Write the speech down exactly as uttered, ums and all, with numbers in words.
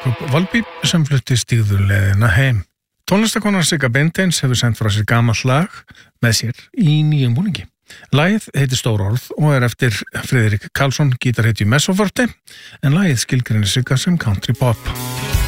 Jakob Valby sem flutti stígðuleiðina heim. Tónlistakonan Sigga Beinteins hefur sent frá sér gamalt lag með sér í nýjum búningi. Lagið heitir Stór orð og er eftir Friðrik Karlsson, gítarhetju Messoforte, en lagið skilgreinir Sigga sem country pop.